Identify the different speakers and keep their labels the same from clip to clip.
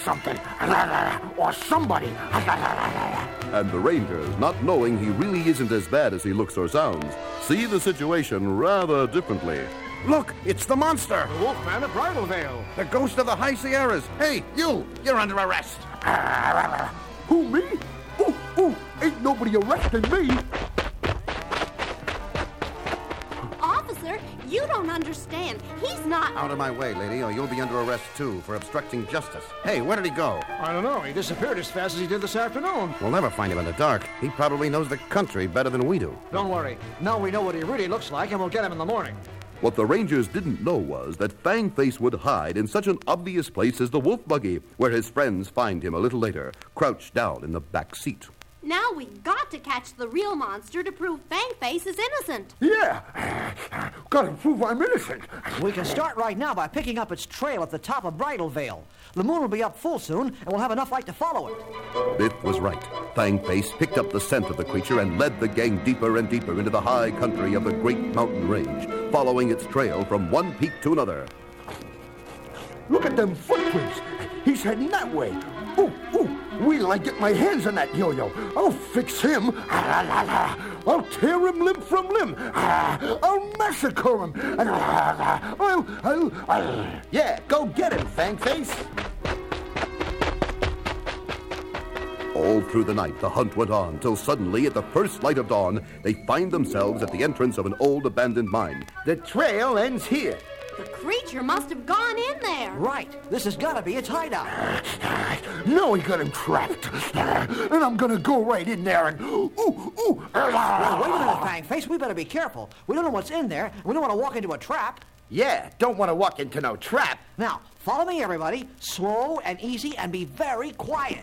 Speaker 1: something. Or somebody.
Speaker 2: And the Rangers, not knowing he really isn't as bad as he looks or sounds, see the situation rather differently.
Speaker 1: Look, it's the monster.
Speaker 3: The Wolfman of Bridal Veil.
Speaker 1: The ghost of the High Sierras. Hey, you're under arrest. Who, me? Ooh, ain't nobody arresting me.
Speaker 4: Officer, you don't understand. He's not...
Speaker 5: Out of my way, lady, or you'll be under arrest, too, for obstructing justice. Hey, where did he go?
Speaker 3: I don't know. He disappeared as fast as he did this afternoon.
Speaker 5: We'll never find him in the dark. He probably knows the country better than we do.
Speaker 3: Don't worry. Now we know what he really looks like, and we'll get him in the morning.
Speaker 2: What the Rangers didn't know was that Fangface would hide in such an obvious place as the wolf buggy, where his friends find him a little later, crouched down in the back seat.
Speaker 4: Now we've got to catch the real monster to prove Fangface is innocent.
Speaker 1: Yeah, gotta prove I'm innocent.
Speaker 6: We can start right now by picking up its trail at the top of Bridal Veil. The moon will be up full soon, and we'll have enough light to follow it.
Speaker 2: Biff was right. Fangface picked up the scent of the creature and led the gang deeper and deeper into the high country of the great mountain range, following its trail from one peak to another.
Speaker 1: Look at them footprints. He's heading that way. Ooh, wait till I get my hands on that yo-yo. I'll fix him. I'll tear him limb from limb. I'll massacre him. I'll... Yeah, go get him, Fangface.
Speaker 2: All through the night, the hunt went on, till suddenly, at the first light of dawn, they find themselves at the entrance of an old abandoned mine.
Speaker 1: The trail ends here.
Speaker 4: The creature must have gone in there.
Speaker 6: Right. This has got to be its hideout.
Speaker 1: No, he got him trapped. And I'm gonna go right in there and...
Speaker 6: Well, wait a minute, Fangface. We better be careful. We don't know what's in there, and we don't want to walk into a trap.
Speaker 1: Yeah, don't want to walk into no trap.
Speaker 6: Now, follow me, everybody. Slow and easy, and be very quiet.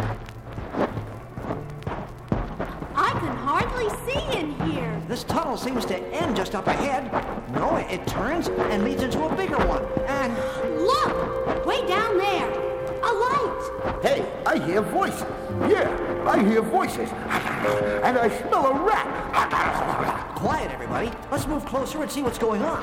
Speaker 4: I can hardly see in here.
Speaker 6: This tunnel seems to end just up ahead. No, it turns and leads into a bigger one. And...
Speaker 4: Look! Way down there! A light!
Speaker 1: Hey, I hear voices. Yeah, I hear voices. And I smell a rat.
Speaker 6: Quiet, everybody. Let's move closer and see what's going on.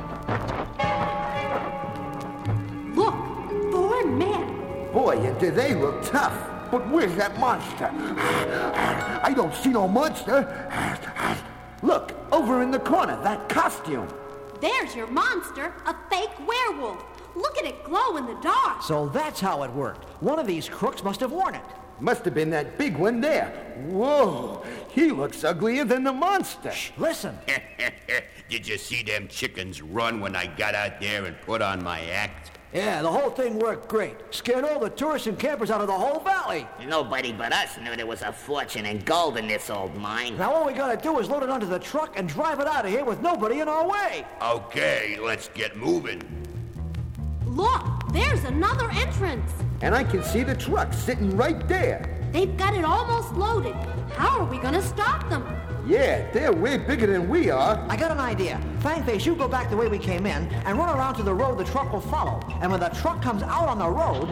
Speaker 4: Look! 4 men.
Speaker 1: Boy, do they look tough. But where's that monster? I don't see no monster. Look, over in the corner, that costume.
Speaker 4: There's your monster, a fake werewolf. Look at it glow in the dark.
Speaker 6: So that's how it worked. One of these crooks must have worn it.
Speaker 1: Must have been that big one there. Whoa, he looks uglier than the monster.
Speaker 6: Shh, listen.
Speaker 7: Did you see them chickens run when I got out there and put on my act?
Speaker 6: Yeah, the whole thing worked great. Scared all the tourists and campers out of the whole valley.
Speaker 8: Nobody but us knew there was a fortune in gold in this old mine.
Speaker 6: Now all we gotta do is load it onto the truck and drive it out of here with nobody in our way.
Speaker 7: Okay, let's get moving.
Speaker 4: Look, there's another entrance.
Speaker 1: And I can see the truck sitting right there.
Speaker 4: They've got it almost loaded. How are we gonna stop them?
Speaker 1: Yeah, they're way bigger than we are.
Speaker 6: I got an idea. Fangface, you go back the way we came in and run around to the road the truck will follow. And when the truck comes out on the road...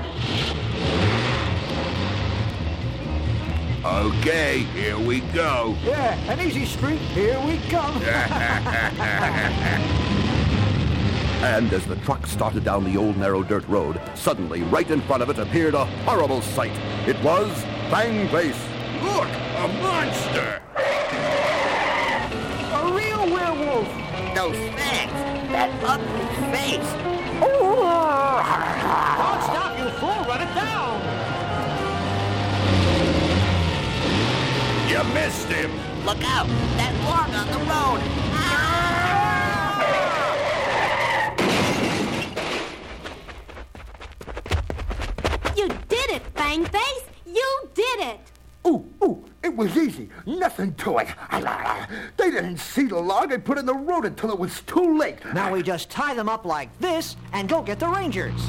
Speaker 7: Okay, here we go.
Speaker 6: Yeah, an easy street. Here we come.
Speaker 2: And as the truck started down the old narrow dirt road, suddenly, right in front of it, appeared a horrible sight. It was Fangface.
Speaker 7: Look, a monster!
Speaker 6: A real werewolf.
Speaker 8: Those fangs, that ugly face.
Speaker 6: Don't stop, you fool. Run it down.
Speaker 7: You missed him.
Speaker 8: Look out, that log on the road.
Speaker 4: You did it, Fangface! You did it!
Speaker 1: Ooh, it was easy. Nothing to it. They didn't see the log I put in the road until it was too late.
Speaker 6: Now we just tie them up like this and go get the Rangers.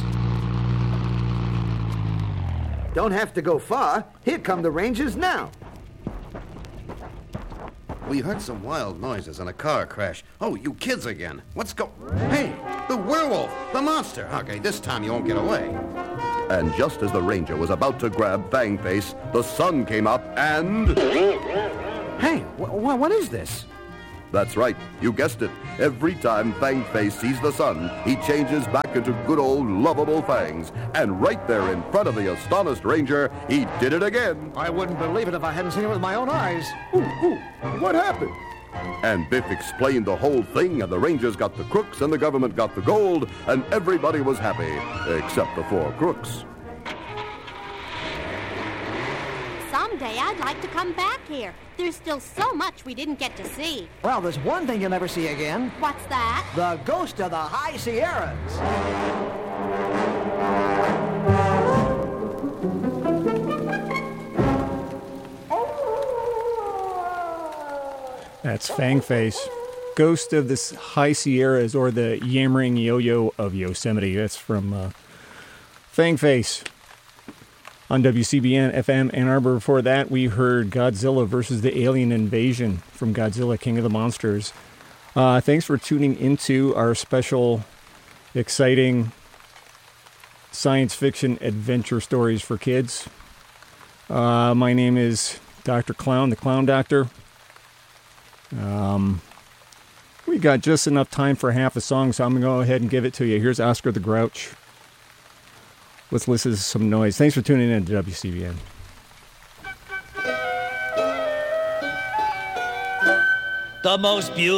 Speaker 1: Don't have to go far. Here come the Rangers now.
Speaker 5: We heard some wild noises and a car crash. Oh, you kids again. Hey, the werewolf, the monster. Okay, this time you won't get away.
Speaker 2: And just as the Ranger was about to grab Fangface, the sun came up and...
Speaker 1: Hey, what is this?
Speaker 2: That's right, you guessed it. Every time Fangface sees the sun, he changes back into good old lovable Fangs. And right there in front of the astonished Ranger, he did it again.
Speaker 3: I wouldn't believe it if I hadn't seen it with my own eyes.
Speaker 1: Ooh, what happened?
Speaker 2: And Biff explained the whole thing, and the Rangers got the crooks, and the government got the gold, and everybody was happy, except the 4 crooks.
Speaker 4: Someday I'd like to come back here. There's still so much we didn't get to see.
Speaker 6: Well, there's one thing you'll never see again.
Speaker 4: What's that?
Speaker 6: The ghost of the High Sierras.
Speaker 9: That's Fangface, ghost of the High Sierras, or the yammering yo-yo of Yosemite. That's from Fangface on WCBN FM Ann Arbor. Before that, we heard Godzilla versus the Alien Invasion from Godzilla, King of the Monsters. Thanks for tuning into our special, exciting science fiction adventure stories for kids. My name is Dr. Clown, the Clown Doctor. We got just enough time for half a song, so I'm going to go ahead and give it to you. Here's Oscar the Grouch. Let's listen to some noise. Thanks for tuning in to WCBN.
Speaker 10: The most beautiful